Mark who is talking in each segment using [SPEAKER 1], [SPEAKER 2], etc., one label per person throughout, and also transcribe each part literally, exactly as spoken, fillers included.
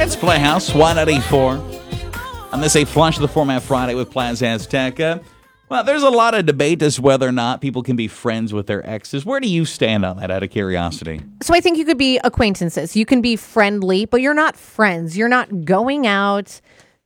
[SPEAKER 1] It's Playhouse one eighty-four. On this A Flush the Format Friday with Plaza Azteca. Well, there's a lot of debate as to whether or not people can be friends with their exes. Where do you stand on that, out of curiosity?
[SPEAKER 2] So I think you could be acquaintances. You can be friendly, but you're not friends. You're not going out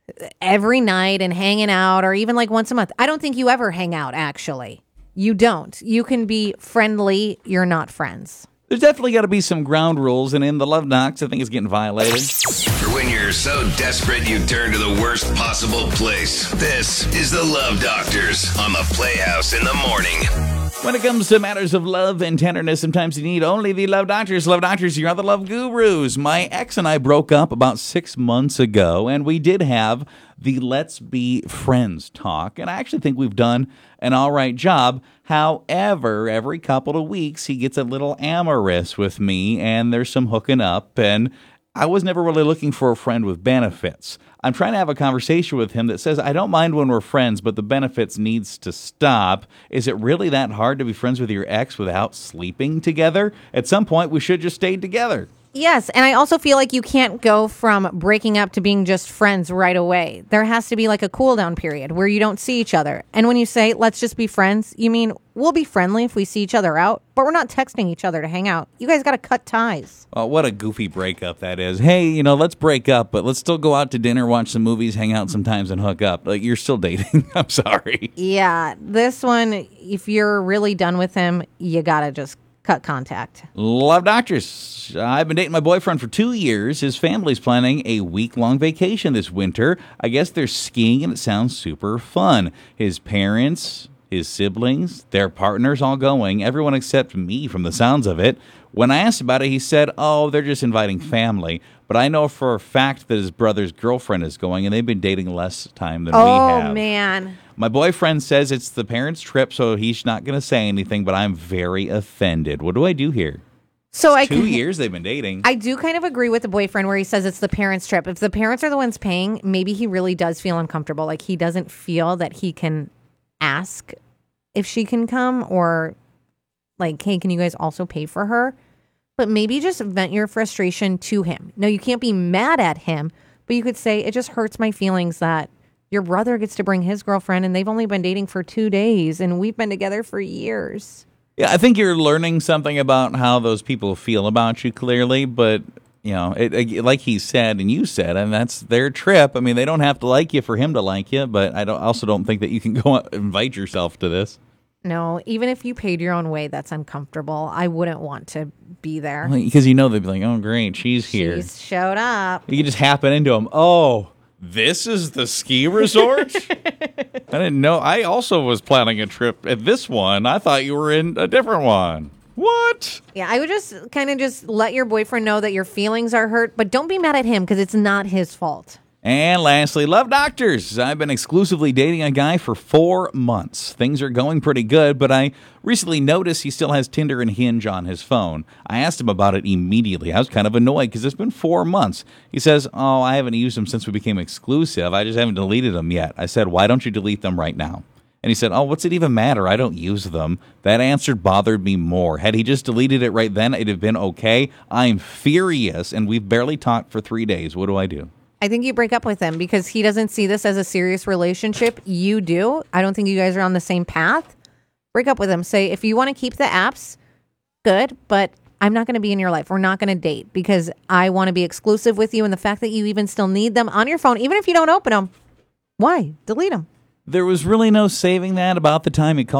[SPEAKER 2] every night and hanging out or even like once a month. I don't think you ever hang out, actually. You don't. You can be friendly. You're not friends.
[SPEAKER 1] There's definitely got to be some ground rules, and in the Love Knocks, I think it's getting violated.
[SPEAKER 3] For when you're so desperate you turn to the worst possible place. This is the Love Doctors on the Playhouse in the morning.
[SPEAKER 1] When it comes to matters of love and tenderness, sometimes you need only the Love Doctors. Love Doctors, you're the love gurus. My ex and I broke up about six months ago, and we did have the Let's Be Friends talk, and I actually think we've done an all right job. However, every couple of weeks, he gets a little amorous with me, and there's some hooking up, and I was never really looking for a friend with benefits. I'm trying to have a conversation with him that says, I don't mind when we're friends, but the benefits needs to stop. Is it really that hard to be friends with your ex without sleeping together? At some point, we should just stay together.
[SPEAKER 2] Yes, and I also feel like you can't go from breaking up to being just friends right away. There has to be like a cool down period where you don't see each other. And when you say, let's just be friends, you mean we'll be friendly if we see each other out, but we're not texting each other to hang out. You guys got to cut ties.
[SPEAKER 1] Oh, what a goofy breakup that is. Hey, you know, let's break up, but let's still go out to dinner, watch some movies, hang out sometimes, and hook up. Like, you're still dating. I'm sorry.
[SPEAKER 2] Yeah, this one, if you're really done with him, you got to just cut contact.
[SPEAKER 1] Love Doctors. I've been dating my boyfriend for two years. His family's planning a week-long vacation this winter. I guess they're skiing, and it sounds super fun. His parents, his siblings, their partners all going, everyone except me from the sounds of it. When I asked about it, he said, oh, they're just inviting family. But I know for a fact that his brother's girlfriend is going, and they've been dating less time than
[SPEAKER 2] oh,
[SPEAKER 1] we have.
[SPEAKER 2] Oh, man.
[SPEAKER 1] My boyfriend says it's the parents' trip, so he's not going to say anything, but I'm very offended. What do I do here?
[SPEAKER 2] So I
[SPEAKER 1] Two
[SPEAKER 2] can,
[SPEAKER 1] years they've been dating.
[SPEAKER 2] I do kind of agree with the boyfriend where he says it's the parents' trip. If the parents are the ones paying, maybe he really does feel uncomfortable. Like he doesn't feel that he can ask if she can come or like, hey, can you guys also pay for her? But maybe just vent your frustration to him. No, you can't be mad at him, but you could say, it just hurts my feelings that your brother gets to bring his girlfriend and they've only been dating for two days and we've been together for years.
[SPEAKER 1] Yeah, I think you're learning something about how those people feel about you clearly, but, you know, it, it, like he said and you said, and that's their trip. I mean, they don't have to like you for him to like you, but I don't, also don't think that you can go out and invite yourself to this.
[SPEAKER 2] No, even if you paid your own way, that's uncomfortable. I wouldn't want to be there.
[SPEAKER 1] Because you know they'd be like, oh, great, she's here.
[SPEAKER 2] She's showed up.
[SPEAKER 1] You could just happen into them. Oh, this is the ski resort? I didn't know. I also was planning a trip at this one. I thought you were in a different one. What?
[SPEAKER 2] Yeah, I would just kind of just let your boyfriend know that your feelings are hurt, but don't be mad at him because it's not his fault.
[SPEAKER 1] And lastly, Love Doctors. I've been exclusively dating a guy for four months. Things are going pretty good, but I recently noticed he still has Tinder and Hinge on his phone. I asked him about it immediately. I was kind of annoyed because it's been four months. He says, oh, I haven't used them since we became exclusive. I just haven't deleted them yet. I said, why don't you delete them right now? And he said, oh, what's it even matter? I don't use them. That answer bothered me more. Had he just deleted it right then, it'd have been okay. I'm furious, and we've barely talked for three days. What do I do?
[SPEAKER 2] I think you break up with him because he doesn't see this as a serious relationship. You do. I don't think you guys are on the same path. Break up with him. Say, if you want to keep the apps, good, but I'm not going to be in your life. We're not going to date because I want to be exclusive with you. And the fact that you even still need them on your phone, even if you don't open them, why? Delete them.
[SPEAKER 1] There was really no saving that about the time he called.